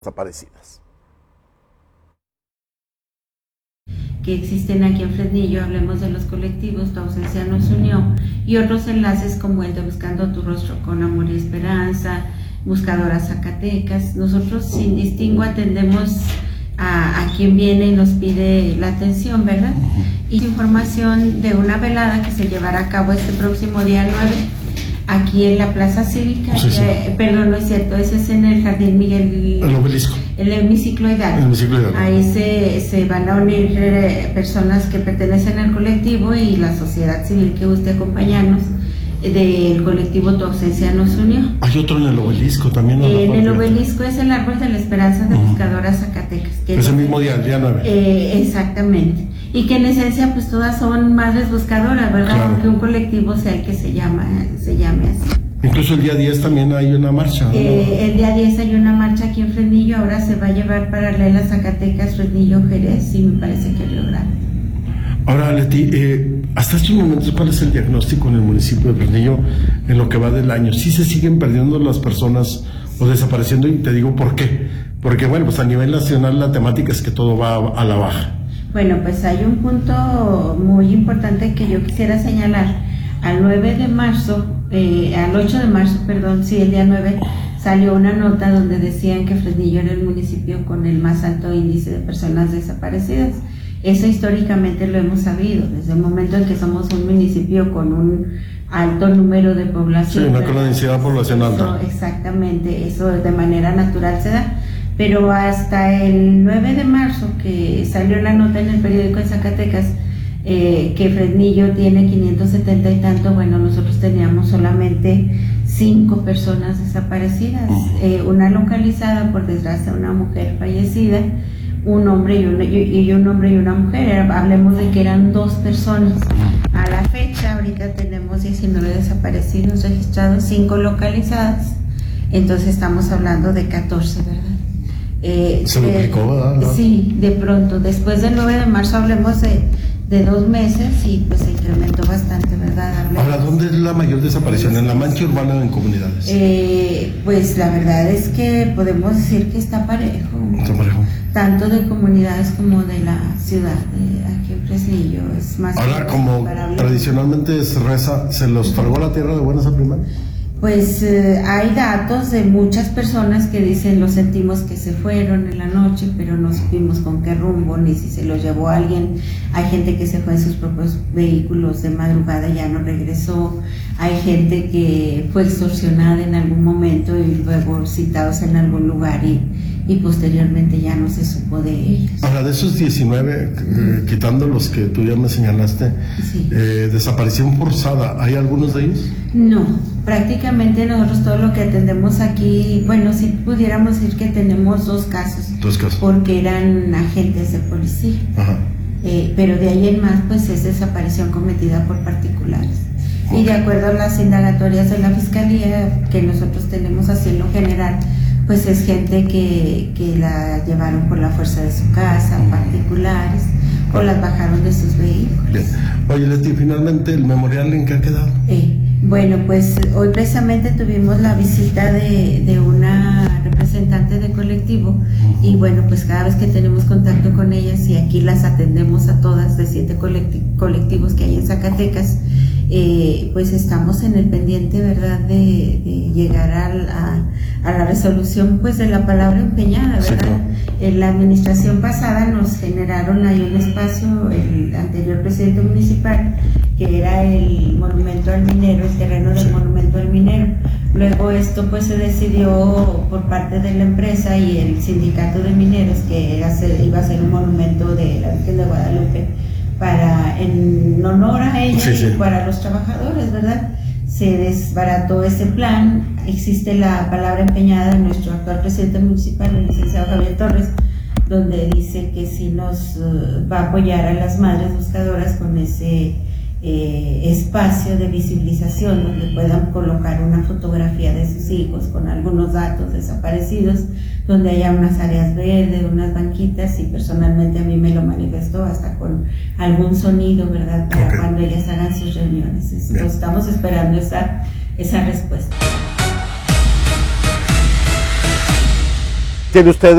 desaparecidas. Que existen aquí en Fresnillo, hablemos de los colectivos, Tu Ausencia Nos Unió, y otros enlaces como el de Buscando Tu Rostro con Amor y Esperanza, Buscadora Zacatecas. Nosotros sin distingo atendemos a quien viene y nos pide la atención, ¿verdad? Y información de una velada que se llevará a cabo este próximo día 9, aquí en la Plaza Cívica. Sí, sí. Perdón, no es cierto, ese es en el Jardín Miguel. El Obelisco. El hemiciclo Hidalgo. Ahí se van a unir personas que pertenecen al colectivo y la sociedad civil que guste acompañarnos. Del colectivo Tu Ausencia Nos Unió. Hay otro en el Obelisco también. En el Obelisco es el Árbol de la Esperanza de Buscadora Zacatecas. Que es el mismo día, el día 9. Exactamente. Y que en esencia pues todas son madres buscadoras, ¿verdad? Claro. Aunque un colectivo sea el que se llame así. Incluso el día 10 también hay una marcha, ¿no? El día 10 hay una marcha aquí en Fresnillo, ahora se va a llevar paralela Zacatecas, Fresnillo, Jerez, y me parece que Río Grande. Ahora, Leti, hasta estos momentos, ¿cuál es el diagnóstico en el municipio de Fresnillo en lo que va del año? ¿Sí se siguen perdiendo las personas o desapareciendo? Y te digo por qué. Porque, bueno, pues a nivel nacional la temática es que todo va a la baja. Bueno, pues hay un punto muy importante que yo quisiera señalar. Al 9 de marzo, al 8 de marzo, perdón, sí, el día 9, salió una nota donde decían que Fresnillo era el municipio con el más alto índice de personas desaparecidas. Eso históricamente lo hemos sabido, desde el momento en que somos un municipio con un alto número de población. Sí, con una densidad poblacional alta. Exactamente, eso de manera natural se da. Pero hasta el 9 de marzo, que salió la nota en el periódico de Zacatecas, que Fresnillo tiene 570 y tanto, bueno, nosotros teníamos solamente 5 personas desaparecidas, una localizada, por desgracia, una mujer fallecida, un hombre y una mujer. Hablemos de que eran 2 personas. A la fecha, ahorita tenemos 19 desaparecidos registrados, 5 localizadas, entonces estamos hablando de 14, ¿verdad? Se duplicó, ¿verdad? Sí, de pronto, después del 9 de marzo hablemos de 2 meses y pues se incrementó bastante, ¿verdad? Ahora, ¿dónde es la mayor desaparición? ¿En la mancha urbana o en comunidades? Pues la verdad es que podemos decir que está parejo. Está parejo. Tanto de comunidades como de la ciudad, aquí en Fresnillo. Es más. Ahora, como tradicionalmente se reza, ¿se los tragó la tierra de buenas a primeras? Pues hay datos de muchas personas que dicen lo sentimos que se fueron en la noche, pero no supimos con qué rumbo ni si se los llevó alguien. Hay gente que se fue en sus propios vehículos de madrugada y ya no regresó. Hay gente que fue extorsionada en algún momento y luego citados en algún lugar y posteriormente ya no se supo de ellos. Ahora, de esos 19, quitando los que tú ya me señalaste, sí. Desaparición forzada, ¿hay algunos de ellos? No, prácticamente nosotros todo lo que atendemos aquí, bueno, si pudiéramos decir que tenemos 2 casos. 2 casos. Porque eran agentes de policía. Ajá. Pero de ahí en más, pues es desaparición cometida por particulares. Okay. Y de acuerdo a las indagatorias de la Fiscalía que nosotros tenemos así en lo general, pues es gente que la llevaron por la fuerza de su casa, particulares, o las bajaron de sus vehículos. Bien. Oye, Leti, finalmente, ¿el memorial en qué ha quedado? Bueno, pues hoy precisamente tuvimos la visita de una representante de colectivo y bueno, pues cada vez que tenemos contacto con ellas y aquí las atendemos a todas de 7 colectivos que hay en Zacatecas, pues estamos en el pendiente, ¿verdad?, de llegar a la resolución pues de la palabra empeñada, ¿verdad? Sí, claro. En la administración pasada nos generaron ahí un espacio, el anterior presidente municipal, que era el monumento al minero, el terreno del monumento al minero. Luego esto pues se decidió por parte de la empresa y el sindicato de mineros que iba a ser un monumento de la Virgen de Guadalupe en honor a ella, sí, y para los trabajadores, ¿verdad? Se desbarató ese plan. Existe la palabra empeñada de nuestro actual presidente municipal, el licenciado Javier Torres, donde dice que sí nos va a apoyar a las madres buscadoras con ese espacio de visibilización donde puedan colocar una fotografía de sus hijos con algunos datos desaparecidos, donde haya unas áreas verdes, unas banquitas, y personalmente a mí me lo manifestó hasta con algún sonido, ¿verdad?, para cuando ellas hagan sus reuniones. Entonces, estamos esperando esa respuesta. ¿Tiene usted